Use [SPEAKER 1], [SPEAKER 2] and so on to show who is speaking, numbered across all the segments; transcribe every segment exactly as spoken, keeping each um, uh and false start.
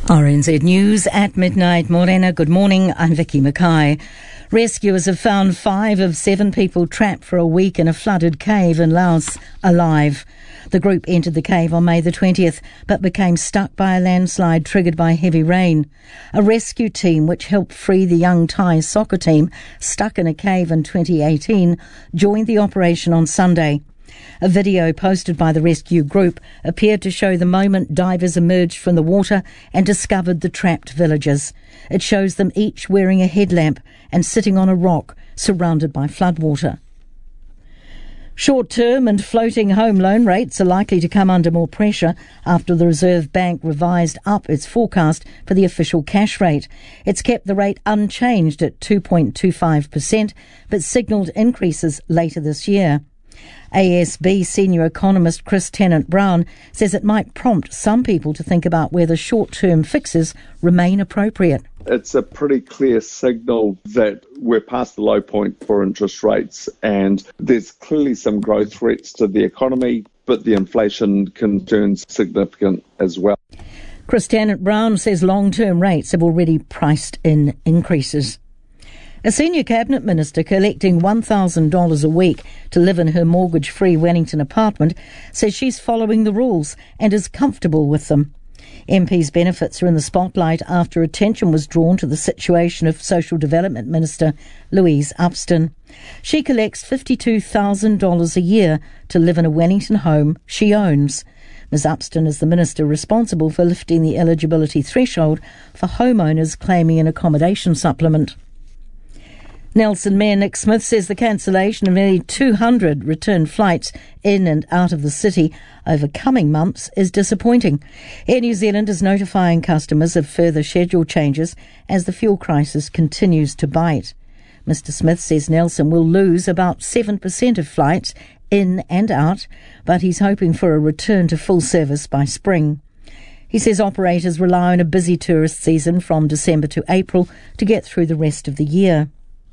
[SPEAKER 1] R N Z News at midnight. Morena, good morning. I'm Vicky Mackay. Rescuers have found five of seven people trapped for a week in a flooded cave in Laos alive. The group entered the cave on May the twentieth, but became stuck by a landslide triggered by heavy rain. A rescue team, which helped free the young Thai soccer team stuck in a cave in twenty eighteen, joined the operation on Sunday. A video posted by the rescue group appeared to show the moment divers emerged from the water and discovered the trapped villagers. It shows them each wearing a headlamp and sitting on a rock surrounded by floodwater. Short-term and floating home loan rates are likely to come under more pressure after the Reserve Bank revised up its forecast for the official cash rate. It's kept the rate unchanged at two point two five percent, but signalled increases later this year. A S B senior economist Chris Tennant-Brown says it might prompt some people to think about whether short-term fixes remain appropriate.
[SPEAKER 2] It's a pretty clear signal that we're past the low point for interest rates, and there's clearly some growth threats to the economy, but the inflation concern's significant as well.
[SPEAKER 1] Chris Tennant-Brown says long-term rates have already priced in increases. A senior cabinet minister collecting one thousand dollars a week to live in her mortgage-free Wellington apartment says she's following the rules and is comfortable with them. M P's benefits are in the spotlight after attention was drawn to the situation of Social Development Minister Louise Upston. She collects fifty-two thousand dollars a year to live in a Wellington home she owns. Miz Upston is the minister responsible for lifting the eligibility threshold for homeowners claiming an accommodation supplement. Nelson Mayor Nick Smith says the cancellation of nearly two hundred return flights in and out of the city over coming months is disappointing. Air New Zealand is notifying customers of further schedule changes as the fuel crisis continues to bite. Mister Smith says Nelson will lose about seven percent of flights in and out, but he's hoping for a return to full service by spring. He says operators rely on a busy tourist season from December to April to get through the rest of the year.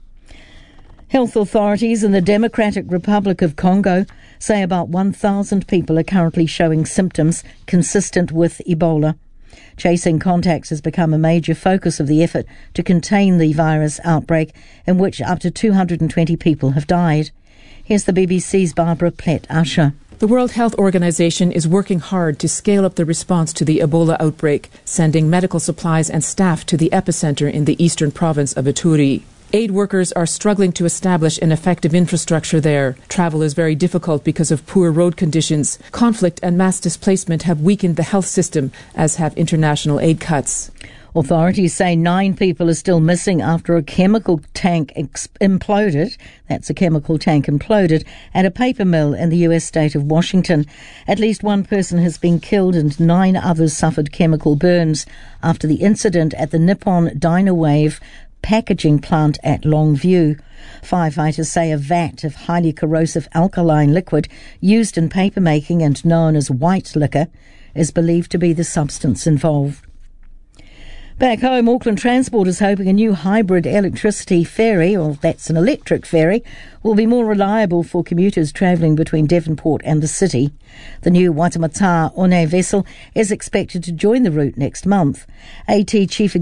[SPEAKER 1] Health authorities in the Democratic Republic of Congo say about one thousand people are currently showing symptoms consistent with Ebola. Chasing contacts has become a major focus of the effort to contain the virus outbreak, in which up to two hundred twenty people have died. Here's the B B C's Barbara Plett-Usher.
[SPEAKER 3] The World Health Organization is working hard to scale up the response to the Ebola outbreak, sending medical supplies and staff to the epicenter in the eastern province of Ituri. Aid workers are struggling to establish an effective infrastructure there. Travel is very difficult because of poor road conditions. Conflict and mass displacement have weakened the health system, as have international aid cuts.
[SPEAKER 1] Authorities say nine people are still missing after a chemical tank ex- imploded, that's a chemical tank imploded, at a paper mill in the U S state of Washington. At least one person has been killed and nine others suffered chemical burns after the incident at the Nippon Dynawave packaging plant at Longview. Firefighters say a vat of highly corrosive alkaline liquid used in papermaking and known as white liquor is believed to be the substance involved. Back home, Auckland Transport is hoping a new hybrid electricity ferry, or that's an electric ferry, will be more reliable for commuters travelling between Devonport and the city. The new Waitemata One vessel is expected to join the route next month. AT Chief